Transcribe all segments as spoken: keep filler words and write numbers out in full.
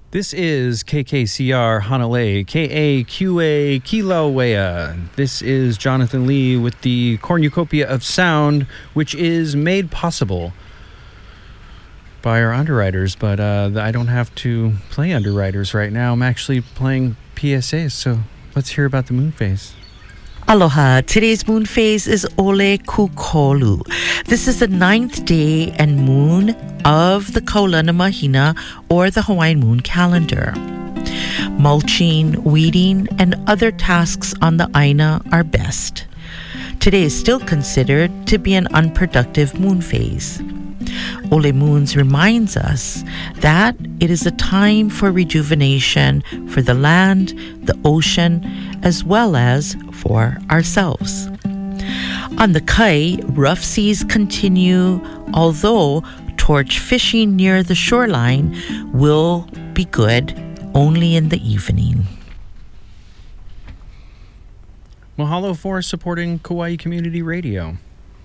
This is K K C R Hanalei, K A Q A Kilauea. This is Jonathan Lee with the Cornucopia of Sound, which is made possible by our underwriters, but uh, I don't have to play underwriters right now. I'm actually playing P S As, so let's hear about the moon phase. Aloha. Today's moon phase is Ole Kukolu. This is the ninth day and moon of the Kaulana Mahina, or the Hawaiian moon calendar. Mulching, weeding, and other tasks on the Aina are best. Today is still considered to be an unproductive moon phase. Ole Moons reminds us that it is a time for rejuvenation for the land, the ocean, as well as for ourselves. On the Kai, rough seas continue, although torch fishing near the shoreline will be good only in the evening. Mahalo for supporting Kauai Community Radio.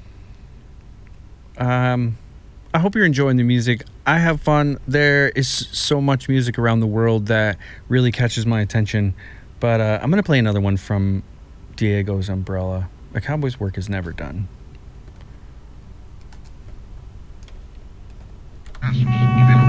Um... I hope you're enjoying the music. I have fun. There is so much music around the world that really catches my attention. But uh, I'm going to play another one from Diego's Umbrella. A Cowboy's Work Is Never Done.